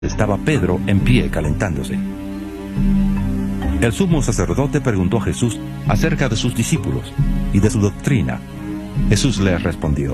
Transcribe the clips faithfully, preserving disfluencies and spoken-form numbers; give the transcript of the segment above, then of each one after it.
estaba Pedro en pie calentándose. El sumo sacerdote preguntó a Jesús acerca de sus discípulos y de su doctrina. Jesús le respondió: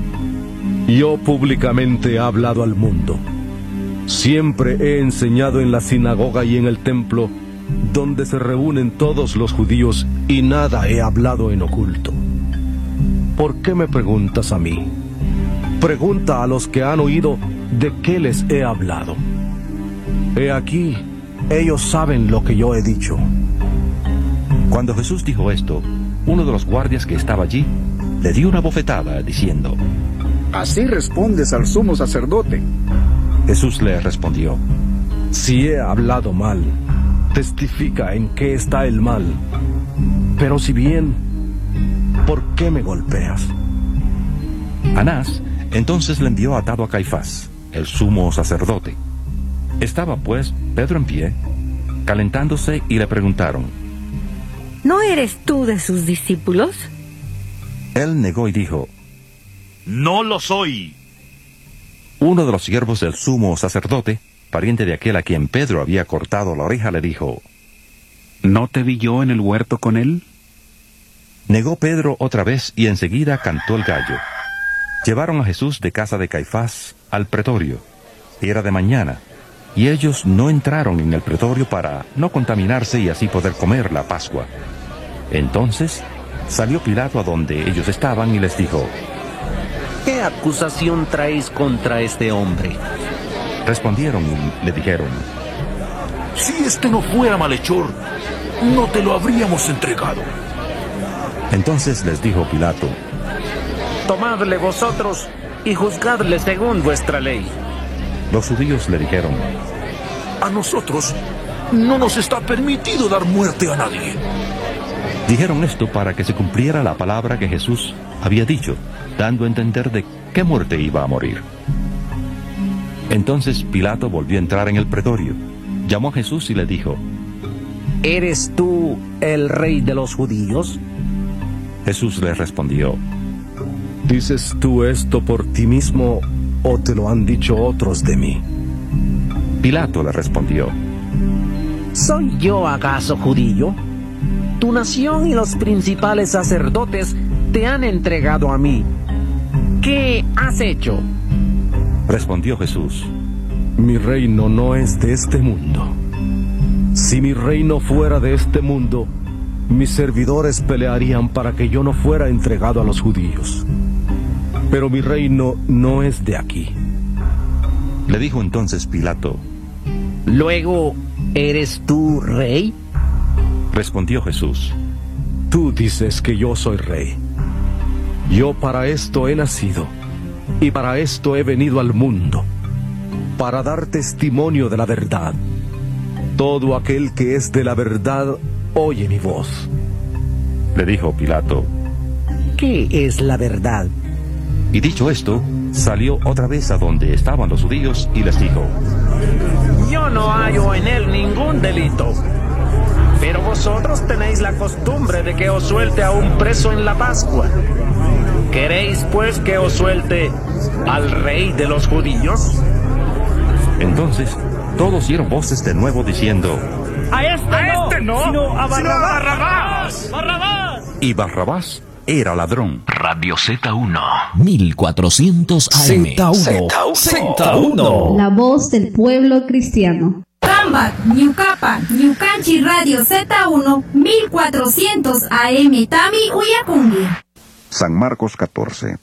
Yo públicamente he hablado al mundo. Siempre he enseñado en la sinagoga y en el templo, donde se reúnen todos los judíos, y nada he hablado en oculto. ¿Por qué me preguntas a mí? Pregunta a los que han oído de qué les he hablado. He aquí, ellos saben lo que yo he dicho. Cuando Jesús dijo esto, uno de los guardias que estaba allí le dio una bofetada, diciendo: Así respondes al sumo sacerdote. Jesús le respondió: Si he hablado mal, testifica en qué está el mal. Pero si bien, ¿por qué me golpeas? Anás entonces le envió atado a Caifás, el sumo sacerdote. Estaba pues Pedro en pie, calentándose, y le preguntaron: ¿No eres tú de sus discípulos? Él negó y dijo: No lo soy. Uno de los siervos del sumo sacerdote, pariente de aquel a quien Pedro había cortado la oreja, le dijo: ¿No te vi yo en el huerto con él? Negó Pedro otra vez, y enseguida cantó el gallo. Llevaron a Jesús de casa de Caifás al pretorio. Era de mañana, y ellos no entraron en el pretorio para no contaminarse y así poder comer la Pascua. Entonces salió Pilato a donde ellos estaban y les dijo: ¿Qué acusación traéis contra este hombre? Respondieron y le dijeron: Si este no fuera malhechor, no te lo habríamos entregado. Entonces les dijo Pilato: Tomadle vosotros y juzgadle según vuestra ley. Los judíos le dijeron: A nosotros no nos está permitido dar muerte a nadie. Dijeron esto para que se cumpliera la palabra que Jesús había dicho, dando a entender de qué muerte iba a morir. Entonces Pilato volvió a entrar en el pretorio, llamó a Jesús y le dijo: ¿Eres tú el rey de los judíos? Jesús le respondió: ¿Dices tú esto por ti mismo o te lo han dicho otros de mí? Pilato le respondió: ¿Soy yo acaso judío? Tu nación y los principales sacerdotes te han entregado a mí. ¿Qué has hecho? Respondió Jesús: Mi reino no es de este mundo. Si mi reino fuera de este mundo, mis servidores pelearían para que yo no fuera entregado a los judíos. Pero mi reino no es de aquí. Le dijo entonces Pilato: Luego, ¿eres tú rey? Respondió Jesús: Tú dices que yo soy rey. Yo para esto he nacido, y para esto he venido al mundo, para dar testimonio de la verdad. Todo aquel que es de la verdad oye mi voz. Le dijo Pilato: ¿Qué es la verdad? Y dicho esto, salió otra vez a donde estaban los judíos y les dijo: Yo no hallo en él ningún delito. Pero vosotros tenéis la costumbre de que os suelte a un preso en la Pascua. ¿Queréis pues que os suelte al rey de los judíos? Entonces todos dieron voces de nuevo diciendo: ¡A este ¡A no! este no! ¡Sino a ¡Sino a Barrabás! Barrabás! ¡Barrabás! Y Barrabás era ladrón. Radio Z uno, mil cuatrocientos A M. Z uno. Z uno. La voz del pueblo cristiano. Tambac, Ñucapa, Ñucanchi Radio Z uno, mil cuatrocientos A M. Tami, Uyacungi. San Marcos catorce.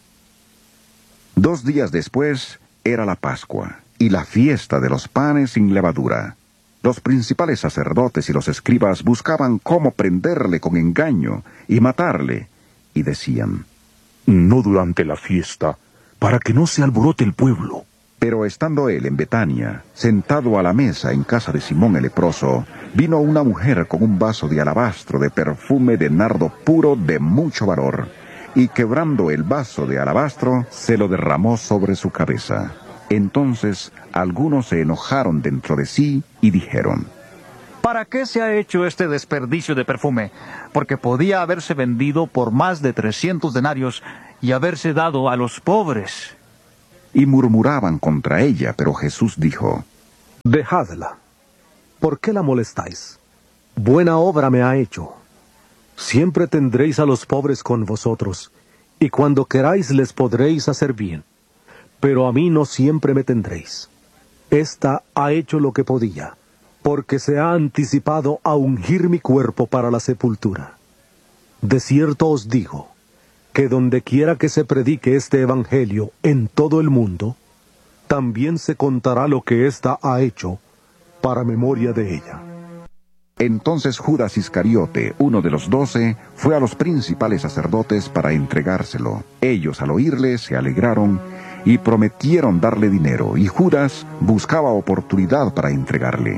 Dos días después era la Pascua y la fiesta de los panes sin levadura. Los principales sacerdotes y los escribas buscaban cómo prenderle con engaño y matarle, y decían: No durante la fiesta, para que no se alborote el pueblo. Pero estando él en Betania, sentado a la mesa en casa de Simón el leproso, vino una mujer con un vaso de alabastro de perfume de nardo puro de mucho valor, y quebrando el vaso de alabastro, se lo derramó sobre su cabeza. Entonces algunos se enojaron dentro de sí y dijeron: ¿Para qué se ha hecho este desperdicio de perfume? Porque podía haberse vendido por más de trescientos denarios y haberse dado a los pobres. Y murmuraban contra ella, pero Jesús dijo: Dejadla. ¿Por qué la molestáis? Buena obra me ha hecho. Siempre tendréis a los pobres con vosotros, y cuando queráis les podréis hacer bien. Pero a mí no siempre me tendréis. Esta ha hecho lo que podía, porque se ha anticipado a ungir mi cuerpo para la sepultura. De cierto os digo, que donde quiera que se predique este evangelio en todo el mundo, también se contará lo que ésta ha hecho, para memoria de ella. Entonces Judas Iscariote, uno de los doce, fue a los principales sacerdotes para entregárselo. Ellos al oírle se alegraron y prometieron darle dinero, y Judas buscaba oportunidad para entregarle.